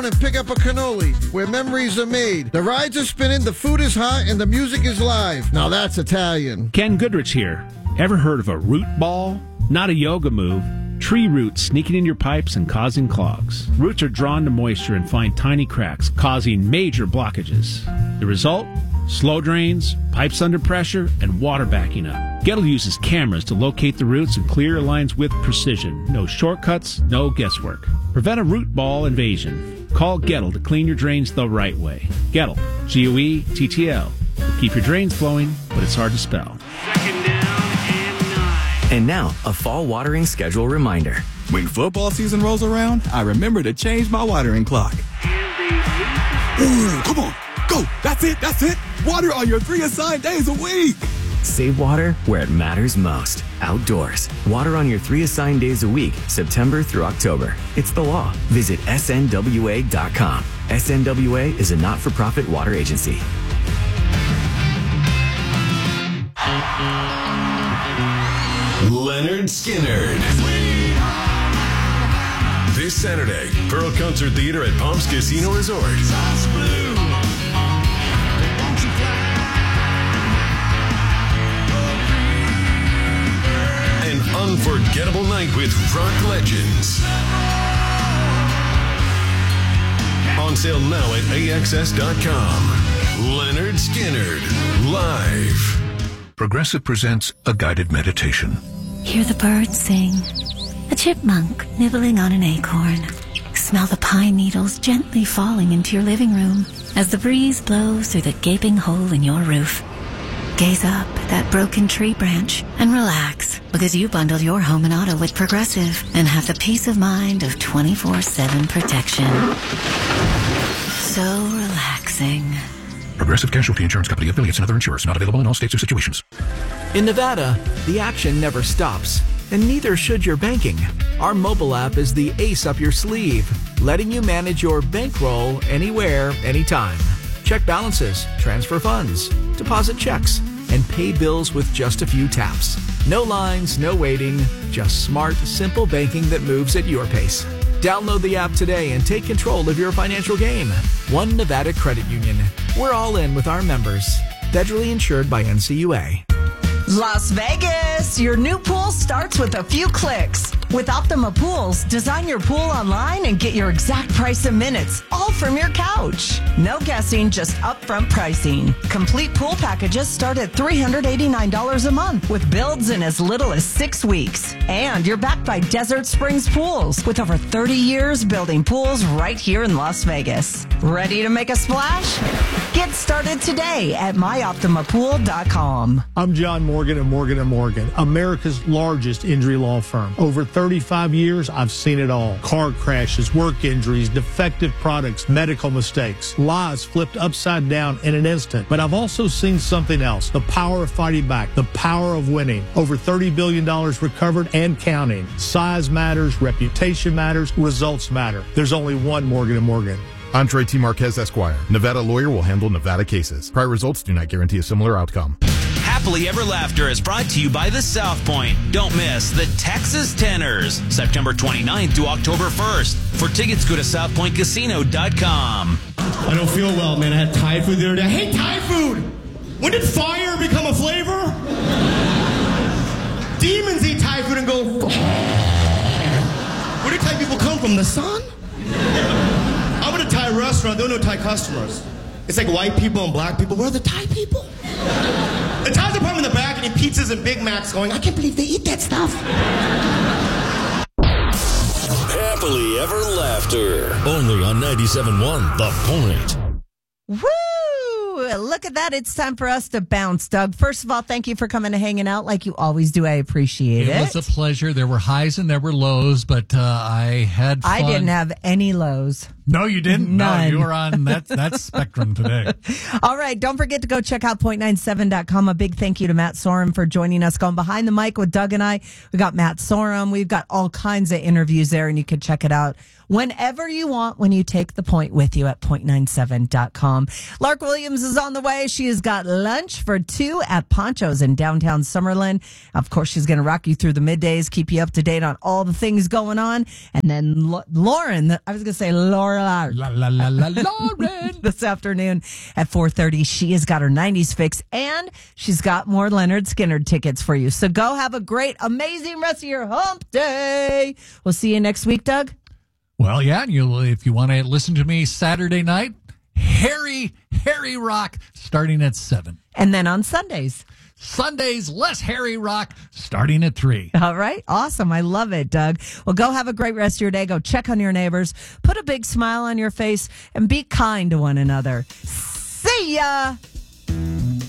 and pick up a cannoli where memories are made. The rides are spinning, the food is hot, and the music is live. Now that's Italian. Ken Goodrich here. Ever heard of a root ball? Not a yoga move. Tree roots sneaking in your pipes and causing clogs. Roots are drawn to moisture and find tiny cracks, causing major blockages. The result? Slow drains, pipes under pressure, and water backing up. Gettle uses cameras to locate the roots and clear lines with precision. No shortcuts, no guesswork. Prevent a root ball invasion. Call Gettle to clean your drains the right way. Gettle, Goettl. Will keep your drains flowing, but it's hard to spell. Second down and 9. And now, a fall watering schedule reminder. When football season rolls around, I remember to change my watering clock. Ooh, come on, go. That's it. Water on your 3 assigned days a week. Save water where it matters most. Outdoors. Water on your 3 assigned days a week, September through October. It's the law. Visit snwa.com. SNWA is a not-for-profit water agency. Leonard Skinner. This Saturday, Pearl Concert Theater at Palms Casino Resort. An unforgettable night with rock legends. On sale now at AXS.com. Leonard Skinner, live. Progressive presents a guided meditation. Hear the birds sing, a chipmunk nibbling on an acorn. Smell the pine needles gently falling into your living room as the breeze blows through the gaping hole in your roof. Gaze up at that broken tree branch and relax, because you bundled your home and auto with Progressive and have the peace of mind of 24/7 protection. So relaxing. Progressive Casualty Insurance Company, affiliates, and other insurers. Not available in all states or situations. In Nevada, the action never stops, and neither should your banking. Our mobile app is the ace up your sleeve, letting you manage your bankroll anywhere, anytime. Check balances, transfer funds, deposit checks, and pay bills with just a few taps. No lines, no waiting, just smart, simple banking that moves at your pace. Download the app today and take control of your financial game. One Nevada Credit Union. We're all in with our members. Federally insured by NCUA. Las Vegas! Your new pool starts with a few clicks. With Optima Pools, design your pool online and get your exact price in minutes, all from your couch. No guessing, just upfront pricing. Complete pool packages start at $389 a month with builds in as little as 6 weeks. And you're backed by Desert Springs Pools with over 30 years building pools right here in Las Vegas. Ready to make a splash? Get started today at myoptimapool.com. I'm John Morgan of Morgan & Morgan, America's largest injury law firm. Over 35 years, I've seen it all. Car crashes, work injuries, defective products, medical mistakes, lives flipped upside down in an instant. But I've also seen something else, the power of fighting back, the power of winning. Over $30 billion recovered and counting. Size matters, reputation matters, results matter. There's only one Morgan & Morgan. Andre T. Marquez, Esquire. Nevada lawyer will handle Nevada cases. Prior results do not guarantee a similar outcome. Happily Ever Laughter is brought to you by the South Point. Don't miss the Texas Tenors, September 29th to October 1st. For tickets, go to southpointcasino.com. I don't feel well, man. I had Thai food the other day. I hate Thai food! When did fire become a flavor? Demons eat Thai food and go... Where do Thai people come from? The sun? I'm at a Thai restaurant. There are no Thai customers. It's like white people and black people. Where are the Thai people? The Thais are probably in the back eating pizzas and Big Macs going, I can't believe they eat that stuff. Happily Ever Laughter. Only on 97.1 The Point. Woo! Look at that. It's time for us to bounce, Doug. First of all, thank you for coming and hanging out like you always do. I appreciate it. It was a pleasure. There were highs and there were lows, but I had fun. I didn't have any lows. No, you didn't? None. No, you were on that spectrum today. All right. Don't forget to go check out point97.com. A big thank you to Matt Sorum for joining us. Going behind the mic with Doug and I. We got Matt Sorum. We've got all kinds of interviews there, and you can check it out whenever you want when you take the point with you at point97.com. Lark Williams is on the way. She has got lunch for 2 at Poncho's in downtown Summerlin. Of course, she's going to rock you through the middays, keep you up to date on all the things going on. And then Lauren, I was going to say Lauren Lauren. Lauren. This afternoon at 4:30. She has got her 90s fix, and she's got more Leonard Skinner tickets for you. So go have a great, amazing rest of your hump day. We'll see you next week, Doug. Well, yeah, and if you want to listen to me Saturday night, Harry Rock starting at 7. And then on Sundays, less Harry Rock starting at 3. All right. Awesome. I love it, Doug. Well, go have a great rest of your day. Go check on your neighbors, put a big smile on your face, and be kind to one another. See ya.